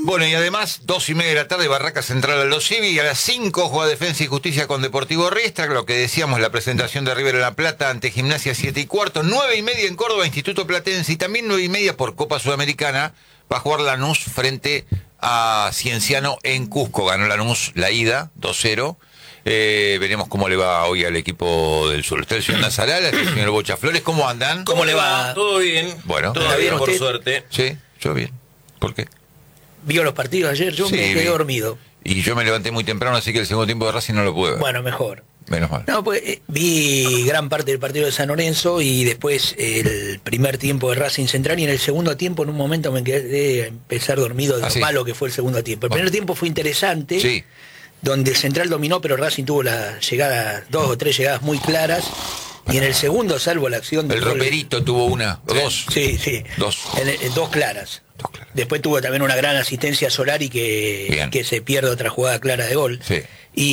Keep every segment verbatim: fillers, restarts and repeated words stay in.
Bueno, y además, dos y media de la tarde, Barraca Central Aldo Civi, y a las cinco juega Defensa y Justicia con Deportivo Riestra, lo que decíamos, la presentación de River en La Plata ante Gimnasia siete y cuarto, nueve y media en Córdoba, Instituto Platense, y también nueve y media por Copa Sudamericana, va a jugar Lanús frente a Cienciano en Cusco. Ganó Lanús la ida, dos cero. Eh, veremos cómo le va hoy al equipo del sur. Está el señor Nazarala, está el señor Bocha Flores, ¿cómo andan? ¿Cómo le va? Todo bien. Bueno, todo bien, por usted? suerte. Sí, yo bien. ¿Por qué? ¿Vio los partidos ayer? Yo Sí, me quedé vi. dormido. Y yo me levanté muy temprano, así que el segundo tiempo de Racing no lo pude ver. Bueno, mejor. Menos mal. No, pues eh, vi gran parte del partido de San Lorenzo y después el primer tiempo de Racing Central, y en el segundo tiempo en un momento me quedé a empezar dormido de ¿Ah, lo sí? malo que fue el segundo tiempo. El Bueno. primer tiempo fue interesante, Sí. donde el Central dominó, pero Racing tuvo las llegadas, dos o tres llegadas muy claras, y en el segundo, salvo la acción del El gol- Roperito tuvo una, o dos. Sí, sí. Dos. En- en dos claras. Dos claras. Después tuvo también una gran asistencia a Solari que, Bien. que se pierde otra jugada clara de gol. Sí.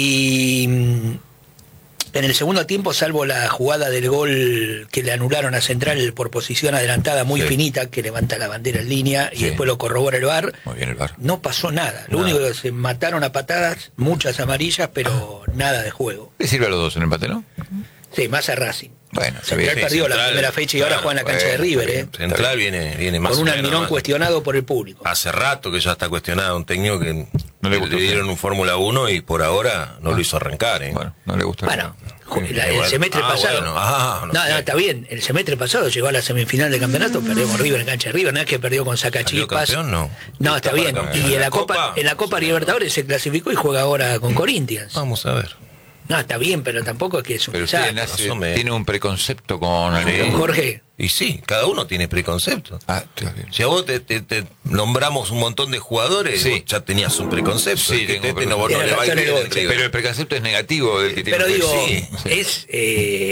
Y mm, en el segundo tiempo, salvo la jugada del gol que le anularon a Central por posición adelantada muy Sí. finita, que levanta la bandera en línea y Sí. después lo corrobora el V A R, Muy bien el V A R. no pasó nada. Lo Nada. único que se mataron a patadas, muchas amarillas, pero nada de juego. Le sirve a los dos en el empate, ¿no? Sí, más a Racing. Bueno, se Central ve. perdió la Central, primera fecha y ahora claro, juega en la cancha de bueno, River, está ¿eh? bien. Central viene, viene más Con o un menos, Almirón más. cuestionado por el público. Hace rato que ya está cuestionado un técnico que No le le, gustó, le dieron sí. un Fórmula uno y por ahora no lo hizo arrancar, ¿eh? Bueno, no le gusta. Bueno, ju- Sí, la- el bueno. semestre Ah, pasado. bueno, ah, no no, sé. no, está bien. El semestre pasado llegó a la semifinal de campeonato, perdió con River en cancha de River, no es que perdió con ¿Salió Sacachispas. campeón? No. No, está bien. para Y campeón. en la Copa, en la Copa Libertadores se clasificó y juega ahora con Corinthians. Vamos a ver. No, está bien, pero tampoco es que es un Pero usted desastre. nace- más o menos. tiene un preconcepto con Almirón. Jorge, Y sí, cada uno tiene preconceptos. Ah, está bien. Si a vos te, te- te nombramos un montón de jugadores, Sí. vos ya tenías un preconcepto. Sí, de que tengo Tete un no, no preconcepto. le va a ir Tiene bien razón en el River. Pero el preconcepto es negativo del que tiene pero un digo, preconcepto. Sí. es... eh,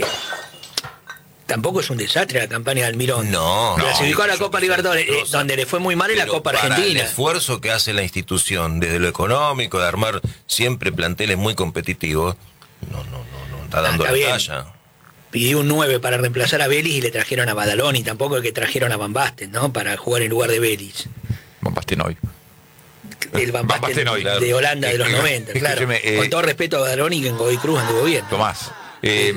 tampoco es un desastre la campaña de Almirón. No, no, Clasificó a la yo Copa sé, Libertadores, no eh, sé. donde le fue muy mal en la Pero Copa para Argentina. el esfuerzo que hace la institución desde lo económico, de armar siempre planteles muy competitivos, no, no, no, no está dando está la bien. talla. Pidió un nueve para reemplazar a Vélez y le trajeron a Badalón, y tampoco es que trajeron a Van Basten, ¿no? Para jugar en lugar de Vélez. Van Basten hoy. El Van Van Basten Basten hoy, de Holanda de los Escúcheme, noventa, claro. escúcheme, eh, Con todo respeto a Badalón y que en Godoy Cruz anduvo bien. Tomás. Eh,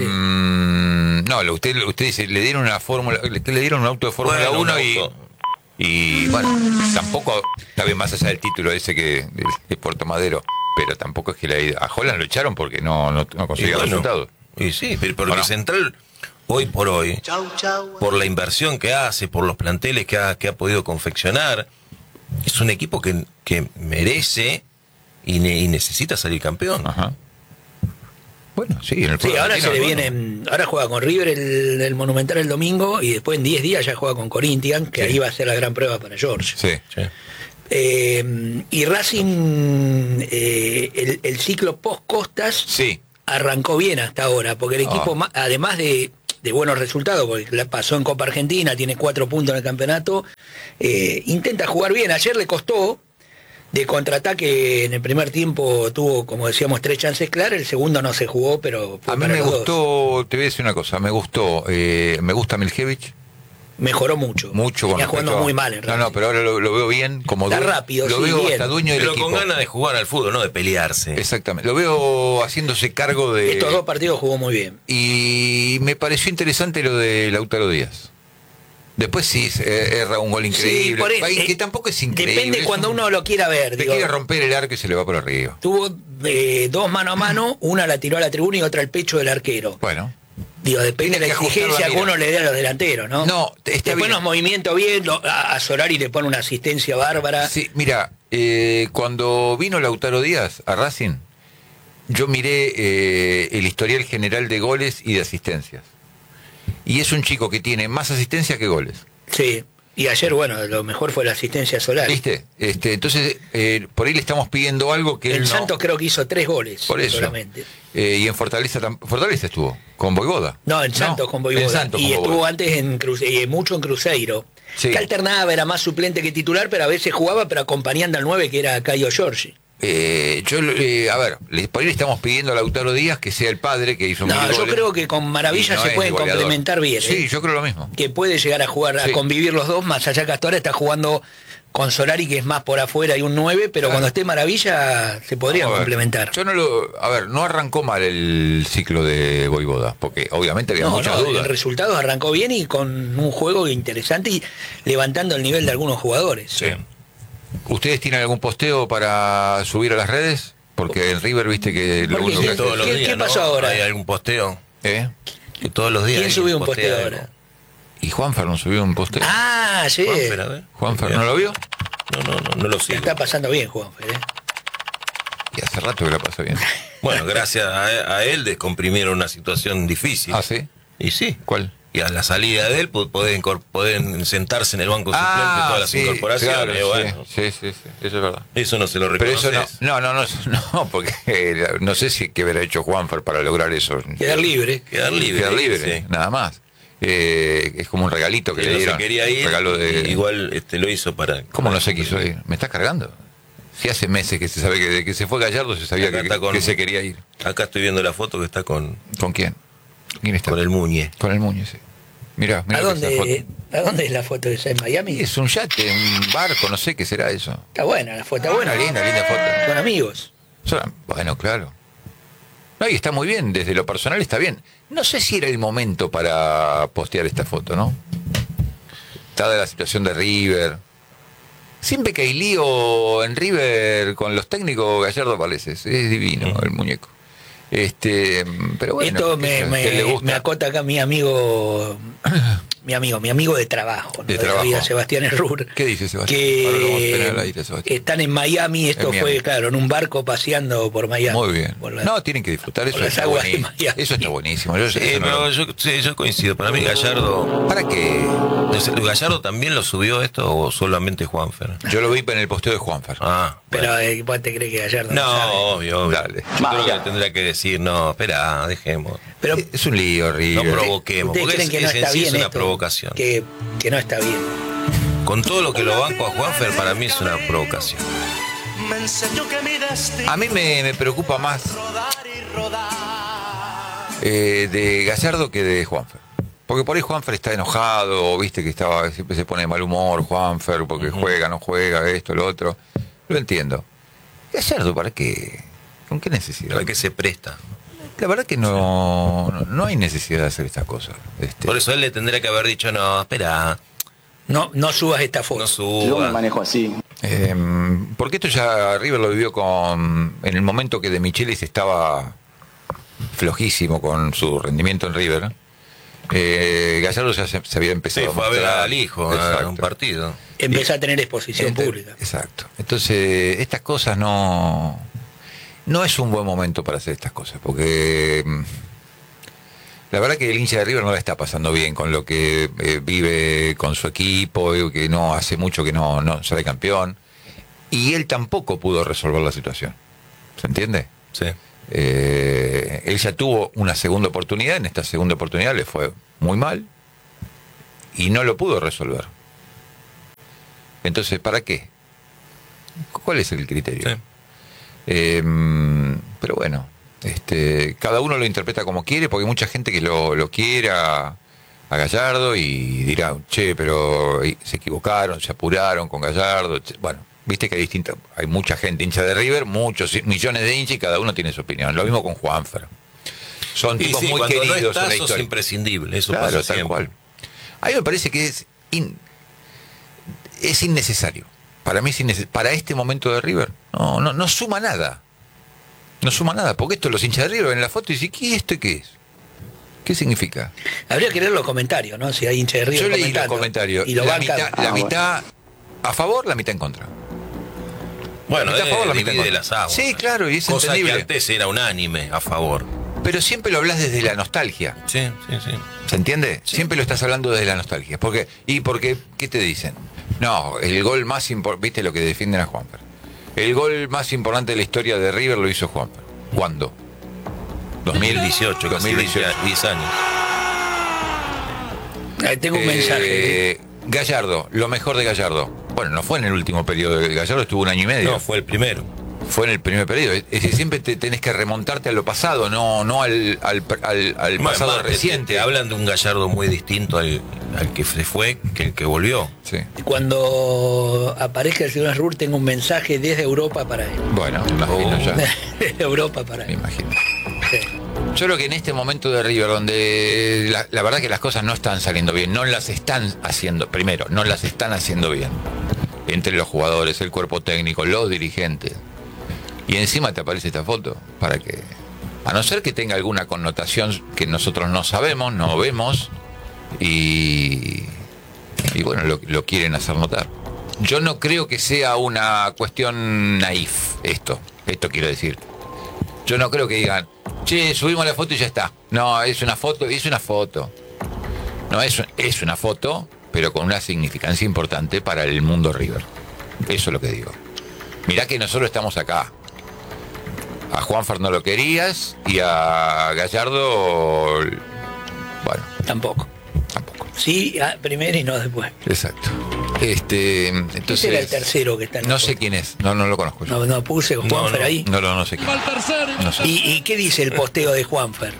mm, no, lo- usted, usted dice, le dieron una fórmula, le, le dieron un auto de Fórmula Bueno, un uno y, auto. y bueno, tampoco, está bien más allá del título ese que de, de Puerto Madero, pero tampoco es que le, a Holland lo echaron porque no, no, no Y conseguía bueno, resultados. Y sí, pero porque Bueno. Central, hoy por hoy, por la inversión que hace, por los planteles que ha, que ha podido confeccionar, es un equipo que, que merece y, ne- y necesita salir campeón. Ajá. Bueno, sí, en el Sí, fútbol ahora se le argentino, viene, ahora juega con River el, el Monumental el domingo, y después en diez días ya juega con Corinthians, que Sí. ahí va a ser la gran prueba para George. Sí. Sí. Eh, y Racing, eh, el, el ciclo post-Costas Sí. arrancó bien hasta ahora, porque el equipo, Ah. ma- además de, de buenos resultados, porque la pasó en Copa Argentina, tiene cuatro puntos en el campeonato, eh, intenta jugar bien. Ayer le costó, de contraataque en el primer tiempo tuvo, como decíamos, tres chances claras, el segundo no se jugó, pero fue A mí para me los dos. gustó, te voy a decir una cosa, me gustó, eh, me gusta Miljevic, Mejoró mucho. mucho con Venía jugando respecto a- muy mal en No, Racing. no, pero ahora lo, lo veo bien, como Está due- rápido, lo sí, veo bien. hasta dueño del Pero equipo. con ganas de jugar al fútbol, no de pelearse. Exactamente, lo veo haciéndose cargo de... Estos dos partidos jugó muy bien. Y me pareció interesante lo de Lautaro Díaz. Después sí, eh, erra un gol increíble. Sí, por eso, Ay, eh, que tampoco es increíble. Depende es cuando un- uno lo quiera ver. Te digo. quiere romper el arco y se le va por arriba. Tuvo eh, dos mano a mano, una la tiró a la tribuna y otra al pecho del arquero. Bueno, Digo, depende de Tiene la que ajustar la exigencia que mira. uno le dé a los delanteros, ¿no? No, está Después bien. los movimientos bien, lo- a, a Solari le pone una asistencia bárbara. sí, mira, eh, cuando vino Lautaro Díaz a Racing, yo miré eh, el historial general de goles y de asistencias. Y es un chico que tiene más asistencias que goles. Sí. Y ayer, bueno, lo mejor fue la asistencia a Solari. ¿Viste? Este, entonces, eh, por ahí le estamos pidiendo algo que él El no- Santos creo que hizo tres goles Por eso. solamente. Eh, y en Fortaleza, tam- Fortaleza estuvo, con Boivoda. No, en Santos con Voivoda. En Santos y con estuvo Boivoda. antes en Cruze- eh, mucho en Cruzeiro. Sí. Que alternaba, era más suplente que titular, pero a veces jugaba, pero acompañando al nueve, que era Caio Giorgi. Eh, yo, eh, a ver, le- por ahí le estamos pidiendo a Lautaro Díaz que sea el padre que hizo No, mil yo goles. creo que con Maravilla Y no se es pueden goleador. complementar bien. Sí, ¿eh? yo creo lo mismo. Que puede llegar a jugar, Sí. a convivir los dos, más allá que hasta ahora está jugando con Solari, que es más por afuera y un nueve, pero Claro. cuando esté Maravilla se podrían A ver, complementar. Yo no lo. A ver, no arrancó mal el ciclo de Voivoda, porque obviamente había No, muchas no, dudas. el resultado arrancó bien y con un juego interesante y levantando el nivel de algunos jugadores. Sí. ¿Ustedes tienen algún posteo para subir a las redes? Porque en River viste que lo ¿Por qué? único que ¿Qué- hace- Todos los qué- días, qué ¿no? pasó ahora? ¿Hay algún posteo? ¿Eh? Que todos los días. ¿Quién hay subió un postea posteo algo. ahora? ¿Y Juanfer no subió un posteo? Ah, sí. Juanfer, a ver. ¿Juanfer no lo vio? No, no, no, no lo La sigo. está pasando bien, Juanfer, ¿eh? Y hace rato que la pasa bien. Bueno, gracias a, a él descomprimieron una situación difícil. ¿Ah, sí? Y sí. ¿Cuál? Y a la salida de él pu- pueden, incor- pueden sentarse en el banco suplente todas las sí, incorporaciones. claro, y bueno, sí, sí, sí, eso es verdad. eso no se lo Pero reconoce. eso no, no, no, no, no, porque eh, no sé si qué hubiera hecho Juanfer para lograr eso. Quedar libre. Quedar libre. Quedar libre, sí. nada más. Eh, es como un regalito que Él le no dieron. se quería ir, regalo de... igual este, lo hizo para... ¿Cómo no se quiso ir? ¿Me estás cargando? Si hace meses que se sabe que de que se fue Gallardo se sabía Acá que, está con- que se quería ir. Acá estoy viendo la foto que está con, ¿Con quién? ¿Quién está? con el Muñe. Con el Muñe, sí. Mirá, mirá ¿A lo que es esa dónde, foto. ¿A dónde es la foto esa? ¿En Miami? Es un yate, un barco, no sé qué será eso. Está buena la foto, está buena. Una linda, linda foto. Con amigos. Sola- Bueno, claro. No, y está muy bien, desde lo personal está bien. No sé si era el momento para postear esta foto, ¿no? Dada la situación de River. Siempre que hay lío en River con los técnicos, Gallardo aparece. Es divino el muñeco. Este, pero bueno, Esto me, ¿qué- qué le me, gusta? me acota acá mi amigo, mi amigo, mi amigo de trabajo, ¿no? De la trabajo. vida, Sebastián Errur. ¿Qué dice Sebastián? Ahora lo vamos a tener al Que aire, Sebastián. están en Miami, esto En Miami. fue, claro, en un barco paseando por Miami. Muy bien. Por la- No, tienen que disfrutar, eso por las está aguas de buenísimo. Miami. Eso está buenísimo. Yo- Sí, eso no pero lo- yo, sí, yo coincido. Para mí Gallardo... ¿Para qué? ¿Gallardo también lo subió esto o solamente Juanfer? Yo lo vi en el posteo de Juanfer. Ah, Pero eh, ¿vos te crees que Gallardo no, sabe? obvio, obvio. Dale. Yo creo que le tendrá que decir, no, espera, dejemos. Pero Es un lío, No River. provoquemos, ¿ustedes porque creen es, que no es en está sí bien es una esto? provocación. Que, que no está bien. Con todo lo que lo banco a Juanfer, para mí es una provocación. A mí me, me preocupa más eh, de Gallardo que de Juanfer. Porque por ahí Juanfer está enojado, o viste que estaba siempre se pone de mal humor Juanfer, porque Ujú. juega, no juega, esto, lo otro. Lo entiendo. Gallardo, ¿para qué? ¿Con qué necesidad? ¿Para qué se presta? La verdad que no, no, no hay necesidad de hacer estas cosas. Este, Por eso él le tendría que haber dicho, no, espera, No, no subas esta foto. no Yo me suba. manejo así. Eh, porque esto ya River lo vivió con en el momento que De Michelis estaba flojísimo con su rendimiento en River. Eh, Gallardo ya se, se había Sí, empezado fue a ver mostrar. al hijo a Exacto. un partido. Empezó a tener exposición Ente- pública. Exacto. Entonces, estas cosas no no es un buen momento para hacer estas cosas, porque mm, la verdad que el hincha de River no la está pasando bien con lo que eh, vive con su equipo, eh, que no hace mucho que no, no sale campeón, y él tampoco pudo resolver la situación. ¿Se entiende? Sí. Eh, él ya tuvo una segunda oportunidad, en esta segunda oportunidad le fue muy mal y no lo pudo resolver. Entonces, ¿para qué? ¿Cuál es el criterio? Sí. Eh, pero bueno, este, cada uno lo interpreta como quiere, porque hay mucha gente que lo, lo quiere a, a Gallardo y dirá, che, pero se equivocaron, se apuraron con Gallardo. Che. Bueno, viste que hay distinta, hay mucha gente hincha de River, muchos millones de hinchas y cada uno tiene su opinión. Lo mismo con Juanfer. Son Y tipos sí, muy cuando no queridos estás, en la sos historia. imprescindible, eso Claro, pasa tal siempre. cual. A mí me parece que es in- es innecesario. Para mí es innecesario. Para este momento de River, no, no, no suma nada. No suma nada, porque esto los hinchas de River ven en la foto y dicen, ¿qué esto qué es? ¿Qué significa? Habría que leer los comentarios, ¿no? Si hay hincha de River Yo leí los comentando. comentarios. Y lo la bancan. mitad, la Ah, mitad a favor, la mitad en contra. Bueno, La mitad a favor, la él mitad en divide contra. las aguas. Sí, claro, y es Cosa entendible. que antes era unánime a favor. Pero siempre lo hablas desde la nostalgia. Sí, sí, sí. ¿Se entiende? Siempre lo estás hablando desde la nostalgia. Porque, ¿y porque qué te dicen? No, el gol más importante, viste lo que defienden a Juanfer. El gol más importante de la historia de River lo hizo Juanfer. ¿Cuándo? dos mil dieciocho, casi dos mil dieciocho. diez años. Ahí tengo un Eh, mensaje. Gallardo, lo mejor de Gallardo. Bueno, no fue en el último periodo de Gallardo, estuvo un año y medio. No, fue el primero. Fue en el primer periodo. Es decir, siempre te tenés que remontarte a lo pasado, no, no al, al, al- al Más- pasado más, te- reciente. te hablan de un Gallardo muy distinto al, al que se fue que el que volvió. Sí. Cuando aparezca el señor Asrur, tengo un mensaje desde Europa para él. Bueno, me imagino Oh. ya. Desde Europa para Me él. imagino. Sí. Yo creo que en este momento de River, donde la, la verdad que las cosas no están saliendo bien, no las están haciendo, primero, no las están haciendo bien. Entre los jugadores, el cuerpo técnico, los dirigentes. Y encima te aparece esta foto, para que, a no ser que tenga alguna connotación que nosotros no sabemos, no vemos, y, y bueno, lo, lo quieren hacer notar. Yo no creo que sea una cuestión naif esto, esto quiero decir. Yo no creo que digan, che, subimos la foto y ya está. No, es una foto, es una foto. No, es, es una foto, pero con una significancia importante para el mundo River. Eso es lo que digo. Mirá que nosotros estamos acá. A Juanfer no lo querías y a Gallardo, bueno, Tampoco. tampoco. Sí, ah, primero y no después. Exacto. Este, entonces, Ese era el tercero que está en la no sé foto. quién es, no, no lo conozco yo. No, no puse Juanfer No, no. ahí. No, no, no sé quién. No sé. ¿Y, ¿Y qué dice el posteo de Juanfer?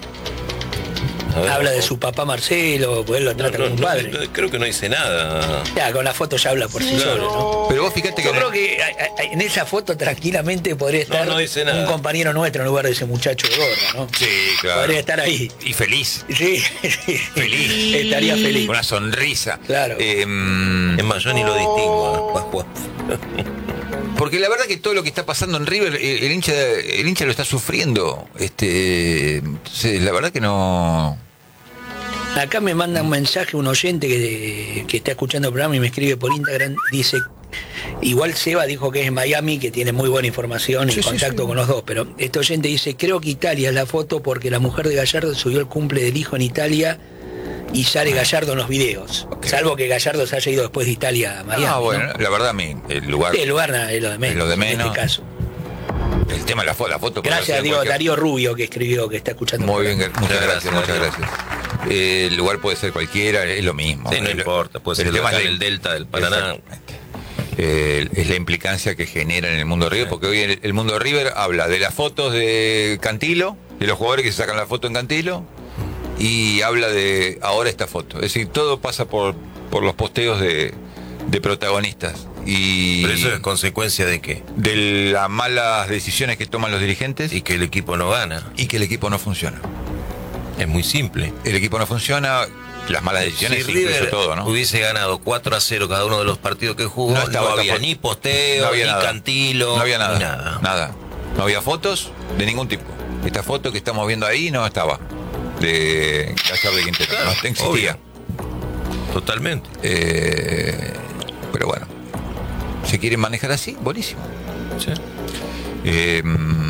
A ver, Habla de ojo. su papá Marcelo, pues él lo No, trata no, como un no, padre. no, creo que no dice nada. Ya, con la foto ya habla por sí solo, ¿no? Pero vos fíjate que Yo creo que a- a- en esa foto tranquilamente podría estar no dice nada. un compañero nuestro en lugar de ese muchacho de gorra, ¿no? sí, claro. Podría estar ahí. Y feliz, Sí, sí. Feliz. Estaría feliz. con una sonrisa. Claro. Eh, Es más, yo ni lo distingo a Juan. porque la verdad que todo lo que está pasando en River, el, el hincha, el hincha lo está sufriendo. Este, entonces, la verdad que no. Acá me manda un mensaje un oyente que, que está escuchando el programa y me escribe por Instagram, dice, igual Seba dijo que es en Miami, que tiene muy buena información y Sí, sí, contacto sí. con los dos, pero este oyente dice, creo que Italia es la foto porque la mujer de Gallardo subió el cumple del hijo en Italia y sale Gallardo en los videos, Ok. salvo que Gallardo se haya ido después de Italia a Miami. Ah, bueno, ¿no? la verdad a mí, el lugar, Sí, el lugar nada, es lo de menos, Es lo de en menos. este caso. el tema de la, fo la foto. puede Gracias ser a Dios, cualquier- Darío Rubio que escribió, que está escuchando. Muy el bien, programa. muchas Muchas gracias, muchas gracias, gracias. Eh, el lugar puede ser cualquiera, es lo mismo. Sí, no El- importa, puede ser el tema local, es la- el Delta del Paraná. Exactamente. Eh, es la implicancia que genera en el mundo River, porque hoy el, el mundo River habla de las fotos de Cantilo, de los jugadores que se sacan la foto en Cantilo, y habla de ahora esta foto. Es decir, todo pasa por, por los posteos de, de protagonistas. Y Pero eso es consecuencia de qué? de las malas decisiones que toman los dirigentes Y que el equipo no gana. y que el equipo no funciona. Es muy simple. El equipo no funciona, las malas decisiones Si incluso River todo, ¿no? hubiese ganado cuatro a cero cada uno de los partidos que jugó, No no, estaba había tampoco. ni posteo, No había ni nada. Cantilo, No había nada, ni nada. nada. No había fotos de ningún tipo. Esta foto que estamos viendo ahí no estaba. De Gallardo de Quintero. Claro, no existía. obvio. Totalmente. Eh, pero bueno. ¿Se quieren manejar así? Buenísimo. Sí. Eh,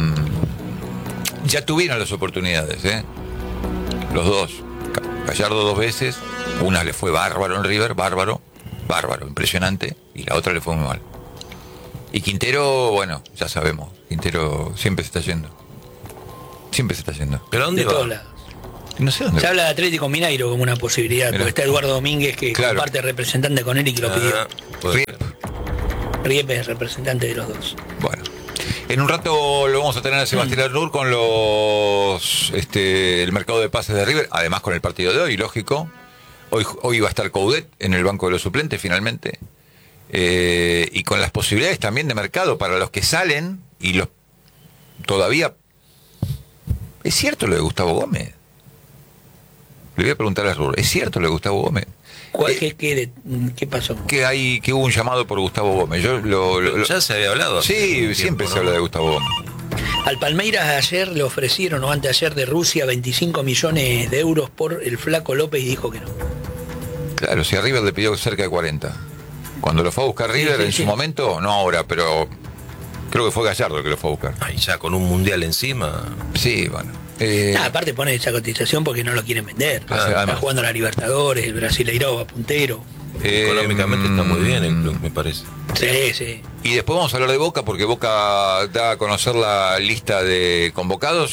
ya tuvieron las oportunidades, ¿eh? Los dos. Gallardo dos veces. Una le fue bárbaro en River, bárbaro. Bárbaro, impresionante. Y la otra le fue muy mal. Y Quintero, bueno, ya sabemos. Quintero siempre se está yendo. Siempre se está yendo. ¿Pero a dónde De va? todos lados. No sé dónde. Se habla de Atlético Mineiro como una posibilidad, Mirá. porque está Eduardo Domínguez que Claro. comparte representante con él y que lo pidió. Ah, puede Riep. ser. Riepe es representante de los dos. Bueno. En un rato lo vamos a tener a Sebastián Arnur con los este, el mercado de pases de River, además con el partido de hoy, lógico. Hoy, hoy va a estar Coudet en el banco de los suplentes finalmente. Eh, y con las posibilidades también de mercado para los que salen y los todavía. ¿Es cierto lo de Gustavo Gómez? Le voy a preguntar a Arnur, ¿es cierto lo de Gustavo Gómez? ¿Cuál- Eh, qué, qué- qué pasó? que hay que hubo un llamado por Gustavo Gómez. Yo lo, lo- lo- Ya se había hablado. hace sí, un siempre tiempo, se ¿no? habla de Gustavo Gómez. Al Palmeiras ayer le ofrecieron, o anteayer de Rusia, veinticinco millones de euros por el Flaco López y dijo que no. Claro, si a River le pidió cerca de cuarenta. Cuando lo fue a buscar River sí, en sí. su momento, no ahora, pero creo que fue Gallardo el que lo fue a buscar. Ay, ya con un mundial encima. Sí, bueno. Eh, Ah, aparte pone esa cotización porque no lo quieren vender. Ah, Está además. jugando a la Libertadores, el Brasileirao va puntero. eh, Económicamente está muy bien el club, me parece. Sí, sí. Y después vamos a hablar de Boca, porque Boca da a conocer la lista de convocados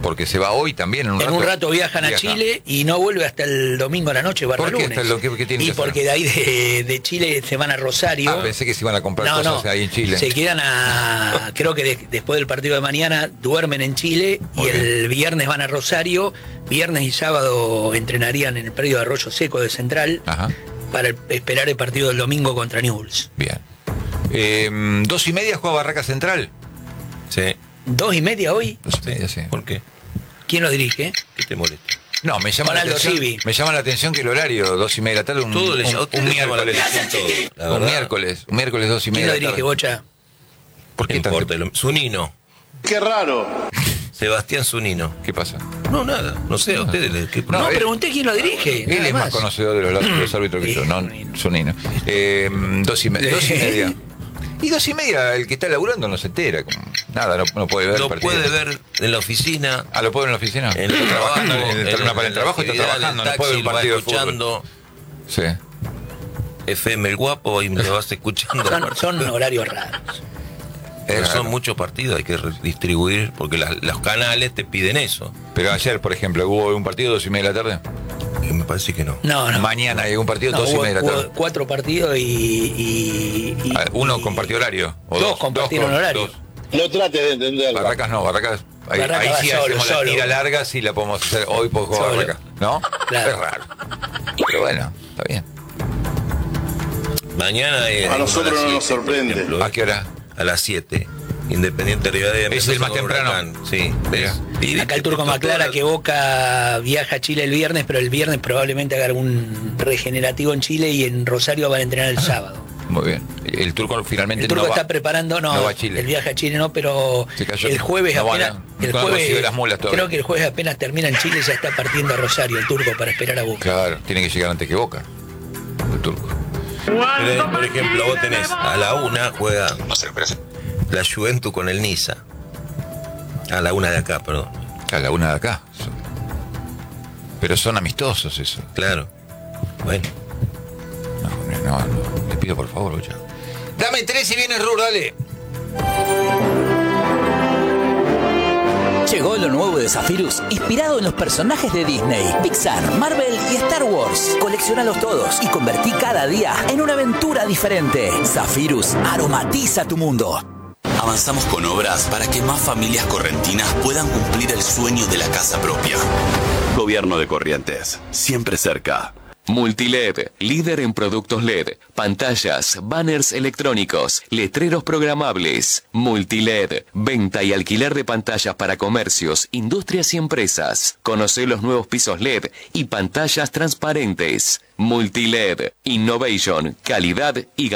Porque se va hoy también. En un en rato, un rato viajan viaja. a Chile y no vuelve hasta el domingo a la noche, barra ¿Por qué? lunes. Hasta lo que- que tiene y que porque hacer? de ahí de, de Chile se van a Rosario. Ah, pensé que se iban a comprar No, cosas no, ahí en Chile. se quedan a... Creo que de- después del partido de mañana duermen en Chile y Ok. el viernes van a Rosario. Viernes y sábado entrenarían en el predio de Arroyo Seco de Central Ajá. para el- esperar el partido del domingo contra Newell's. Bien. Eh, dos y media juega Barraca Central. Sí. ¿Dos y media hoy? Dos y media, sí. ¿Por qué? ¿Quién lo dirige? ¿Qué te molesta? No, me llama, Con la Aldo atención, Civi. me llama la atención que el horario, dos y media de la tarde, un, Todo le- un- a usted un le llama la miércoles. atención todo, la Un verdad. miércoles, un miércoles dos y ¿Quién media lo de la dirige, tarde. Bocha? ¿Por ¿Qué qué tan- importa? Lo- Zunino. Qué raro. Sebastián Zunino. ¿Qué pasa? No, nada. No sé, a ustedes les... ¿qué No, No, problema? él- pregunté quién lo dirige. Él nada es más conocedor de los, de los árbitros que yo, no Zunino. Eh, dos, y me- dos y media. Y dos y media, el que está laburando no se entera. como- Nada, no, no puede ver el Lo partido. puede ver en la oficina, Ah, ¿lo puede ver en la oficina? en el Está trabajo, trabajando, en el, en, para el en la trabajo está actividad, trabajando, en el no puede ver taxi, un va partido de fútbol. escuchando Sí. F M El Guapo y le vas escuchando. Son, son horarios raros. Pero Es son raro. muchos partidos, hay que redistribuir, porque las- los canales te piden eso. Pero ayer, por ejemplo, hubo un partido dos y media de la tarde. Y me parece que no. No, no. Mañana hay un partido No, dos y hubo- media de la hubo tarde. cuatro partidos y... y- y- Ah, Uno y- compartió horario. O dos dos, compartieron con- horario. dos. No trates de entenderlo. Barracas no, Barracas. Ahí, Barracas ahí va sí solo, hacemos la solo. tira larga, sí la podemos hacer hoy por jugar Solo. Barracas. ¿No? Claro. Es raro. Pero bueno, está bien. Mañana es. A nosotros no nos sorprende. ejemplo, ¿A qué hora? A las siete. Independiente Rivadavia. Es el más con temprano. Huracán. Sí, Mira. ¿ves? Y Acá el Turco toda me aclara la- que Boca viaja a Chile el viernes, pero el viernes probablemente haga algún regenerativo en Chile y en Rosario van a entrenar el sábado. Muy bien. El turco finalmente El Turco no va. está preparando, no, no va a Chile. el viaje a Chile no, pero Se cayó. el jueves No van apenas, a- el no jueves, consiguió las mulas todavía. creo que el jueves apenas termina en Chile, ya está partiendo a Rosario el Turco para esperar a Boca. Claro, tiene que llegar antes que Boca. El turco. Pero, por ejemplo, vos tenés a la una juega la Juventus con el Niza. A la una de acá, perdón. A la una de acá. Pero son amistosos eso. Claro. Bueno. No, no, no. Le pido por favor, Bocha. Dame tres y viene Rur, dale. Llegó lo nuevo de Zephyrus, inspirado en los personajes de Disney, Pixar, Marvel y Star Wars. Colecciónalos todos y convertí cada día en una aventura diferente. Zephyrus aromatiza tu mundo. Avanzamos con obras para que más familias correntinas puedan cumplir el sueño de la casa propia. Gobierno de Corrientes, siempre cerca. Multiled, líder en productos L E D, pantallas, banners electrónicos, letreros programables. Multiled, venta y alquiler de pantallas para comercios, industrias y empresas. Conoce los nuevos pisos L E D y pantallas transparentes. Multiled, innovation, calidad y